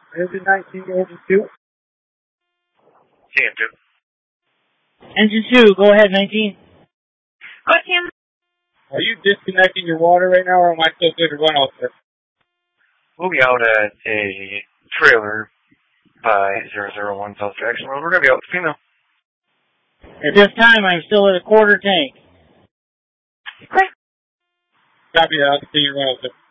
Engine 19, engine 2. TM2. Engine 2, go ahead, 19. Go ahead, Tim. Are you disconnecting your water right now, or am I still good to run out there? We'll be out at a trailer by 001 South Jackson Road. We're going to be out with female. At this time, I'm still at a quarter tank. Great. Copy that. I'll continue to run out there.